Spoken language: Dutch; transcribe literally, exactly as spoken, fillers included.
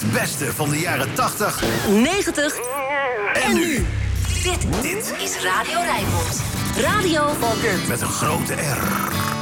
Het beste van de jaren tachtig, negentig en nu. Dit, dit is Radio Rijnmond. Radio Met een grote R.